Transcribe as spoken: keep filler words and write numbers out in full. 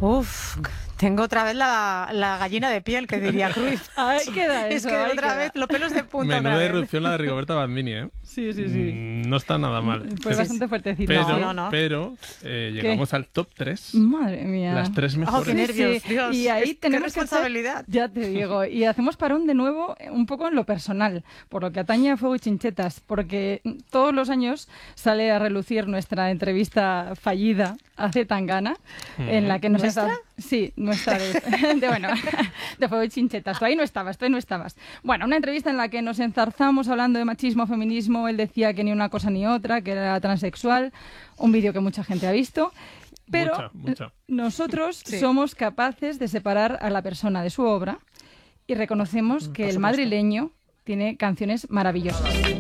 Uf, tengo otra vez la, la gallina de piel, que diría Cruz. Ahí queda eso. Es que ahí otra queda. vez los pelos de punta. Menuda otra vez. irrupción la de Rigoberta Bandini, ¿eh? Sí, sí, sí. Mm, no está nada mal. Fue Pero- bastante fuertecito. Pero, No, no, no. pero eh, llegamos al top tres. Madre mía. Las tres Oh, mejores. qué nervios, Sí, Dios. y ahí Es- tenemos qué que hacer- responsabilidad. Ya te digo, y hacemos parón de nuevo eh, un poco en lo personal, por lo que atañe a Fuego y Chinchetas, porque todos los años sale a relucir nuestra entrevista fallida a Zetangana, en la que nos ¿Nuestra? enza- Sí, nuestra de, de, bueno, de Fuego y Chinchetas. Tú ahí no estabas, tú ahí no estabas. Bueno, una entrevista en la que nos enzarzamos hablando de machismo, feminismo, él decía que ni una cosa ni otra, que era transexual, un vídeo que mucha gente ha visto. Pero Mucha, mucha. nosotros Sí. somos capaces de separar a la persona de su obra y reconocemos que el supuesto. madrileño tiene canciones maravillosas.